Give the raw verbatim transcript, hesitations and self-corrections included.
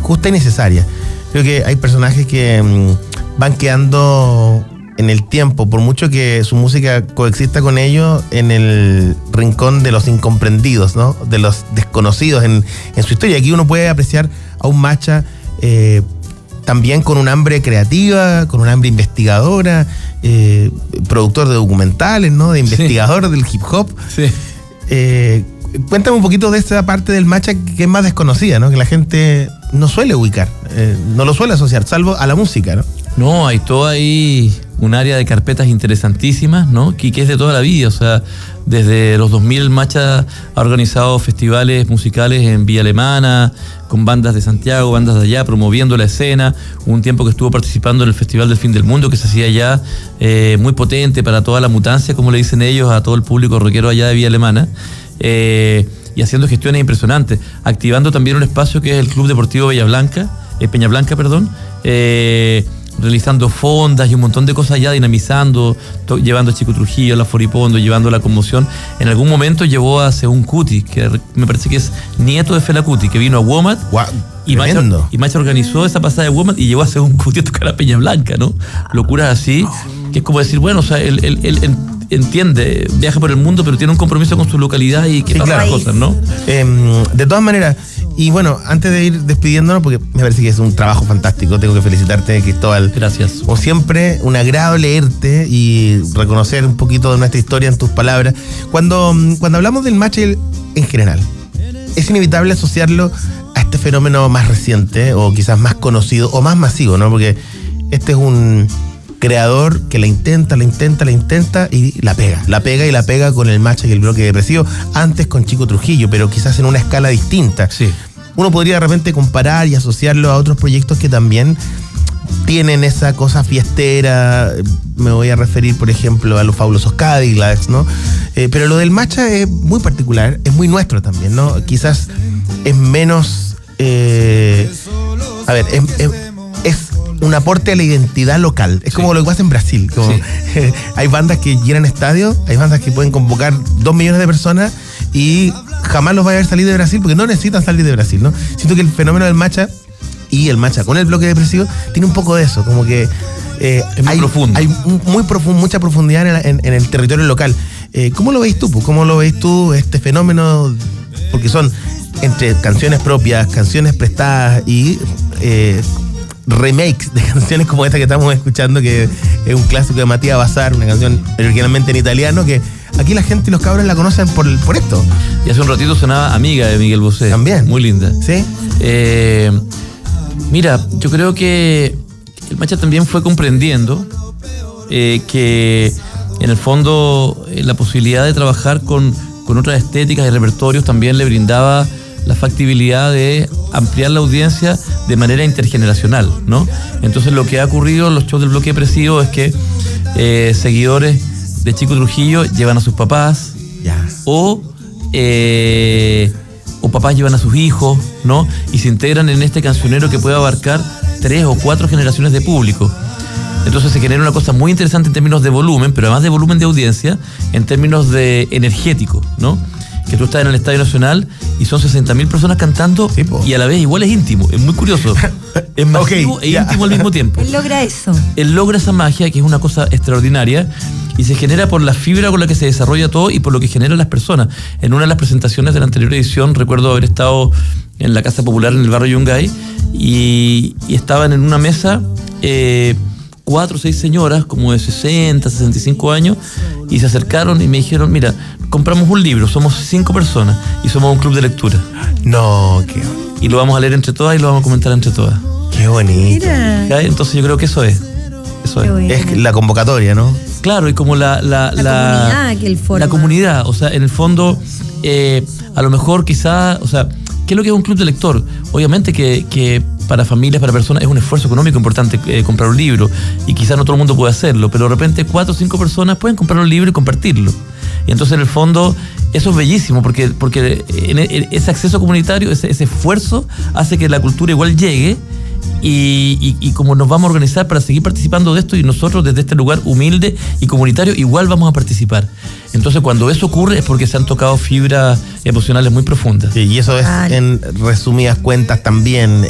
justa y necesaria. Creo que hay personajes que mmm, van quedando en el tiempo, por mucho que su música coexista con ellos, en el rincón de los incomprendidos, ¿no? De los desconocidos en, en su historia. Aquí uno puede apreciar a un Macha eh, también con un hambre creativa, con un hambre investigadora, eh, productor de documentales, ¿no? De investigador sí. del hip hop. Sí. Eh, cuéntame un poquito de esa parte del Macha que es más desconocida, ¿no? Que la gente no suele ubicar, eh, no lo suele asociar, salvo a la música, ¿no? No, hay todo ahí un área de carpetas interesantísimas, ¿no? Que, que es de toda la vida, o sea, desde los dos mil Macha ha organizado festivales musicales en Villa Alemana, con bandas de Santiago, bandas de allá, promoviendo la escena. Hubo un tiempo que estuvo participando en el Festival del Fin del Mundo, que se hacía allá, eh, muy potente para toda la mutancia, como le dicen ellos, a todo el público rockero allá de Villa Alemana. Eh, y haciendo gestiones impresionantes, activando también un espacio que es el Club Deportivo Bella Blanca, eh, Peña Blanca, perdón, eh, realizando fondas y un montón de cosas allá, dinamizando, to- llevando a Chico Trujillo, a la Foripondo, llevando la conmoción. En algún momento llevó a Según Cuti, que me parece que es nieto de Fela Kuti, que vino a Womat. Wow, y Macha, y Macha organizó esa pasada de Womat y llevó a Según Cuti a tocar a Peña Blanca, ¿no? Locuras así, que es como decir, bueno, o sea, él, él, él, él entiende, viaja por el mundo, pero tiene un compromiso con su localidad y que sí, pasa claro. las cosas, ¿no? Eh, de todas maneras, y bueno, antes de ir despidiéndonos, porque me parece que es un trabajo fantástico, tengo que felicitarte, Cristóbal. Gracias. Como siempre, un agrado leerte y reconocer un poquito de nuestra historia en tus palabras. Cuando, cuando hablamos del Macha en general, es inevitable asociarlo a este fenómeno más reciente, o quizás más conocido, o más masivo, ¿no? Porque este es un creador que la intenta, la intenta, la intenta y la pega. La pega y la pega con el Macha y el Bloque Depresivo, antes con Chico Trujillo, pero quizás en una escala distinta. Sí. Uno podría de repente comparar y asociarlo a otros proyectos que también tienen esa cosa fiestera. Me voy a referir, por ejemplo, a los fabulosos Cadillacs, ¿no? Eh, pero lo del Macha es muy particular, es muy nuestro también, ¿no? Quizás es menos... Eh, a ver, es... es, es un aporte a la identidad local. Es sí. como lo que pasa en Brasil. Como, sí. eh, hay bandas que llenan estadios, hay bandas que pueden convocar dos millones de personas y jamás los va a ver salir de Brasil porque no necesitan salir de Brasil, ¿no? Siento que el fenómeno del Macha y el Macha con el Bloque Depresivo tiene un poco de eso, como que eh, es muy hay, profundo. Hay muy profundo, mucha profundidad en, en, en el territorio local. Eh, ¿Cómo lo veis tú? ¿Cómo lo veis tú este fenómeno? Porque son entre canciones propias, canciones prestadas y... Eh, remakes de canciones como esta que estamos escuchando, que es un clásico de Matías Bazar, una canción originalmente en italiano, que aquí la gente y los cabros la conocen por, por esto. Y hace un ratito sonaba Amiga de Miguel Bosé. También. Muy linda. Sí. Eh, mira, yo creo que el Macha también fue comprendiendo eh, que en el fondo eh, la posibilidad de trabajar con, con otras estéticas y repertorios también le brindaba la factibilidad de ampliar la audiencia de manera intergeneracional, ¿no? Entonces lo que ha ocurrido en los shows del Bloque Depresivo es que eh, seguidores de Chico Trujillo llevan a sus papás, ya. o eh, o papás llevan a sus hijos, ¿no? Y se integran en este cancionero que puede abarcar tres o cuatro generaciones de público. Entonces se genera una cosa muy interesante en términos de volumen, pero además de volumen de audiencia, en términos de energético, ¿no? Que tú estás en el Estadio Nacional y son sesenta mil personas cantando, sí, y a la vez igual es íntimo, es muy curioso. Es masivo okay, e yeah. íntimo al mismo tiempo. Él logra eso. Él logra esa magia, que es una cosa extraordinaria, y se genera por la fibra con la que se desarrolla todo y por lo que generan las personas. En una de las presentaciones de la anterior edición, recuerdo haber estado en la Casa Popular en el barrio Yungay, y, y estaban en una mesa eh, cuatro o seis señoras como de sesenta, sesenta y cinco años, y se acercaron y me dijeron, mira, compramos un libro, somos cinco personas y somos un club de lectura. No, qué... Y lo vamos a leer entre todas y lo vamos a comentar entre todas. Qué bonito. Mira. Entonces yo creo que eso es. Eso es. Bueno. Es la convocatoria, ¿no? Claro, y como la... La, la, la comunidad que él forma. La comunidad, o sea, en el fondo, eh, a lo mejor quizá, o sea, ¿qué es lo que es un club de lector? Obviamente que, que para familias, para personas, es un esfuerzo económico importante eh, comprar un libro, y quizás no todo el mundo puede hacerlo, pero de repente cuatro o cinco personas pueden comprar un libro y compartirlo. Y entonces, en el fondo, eso es bellísimo, porque, porque en, en ese acceso comunitario, ese, ese esfuerzo, hace que la cultura igual llegue, y, y, y como nos vamos a organizar para seguir participando de esto, y nosotros desde este lugar humilde y comunitario igual vamos a participar. Entonces, cuando eso ocurre es porque se han tocado fibras emocionales muy profundas. Sí, y eso es, en resumidas cuentas, también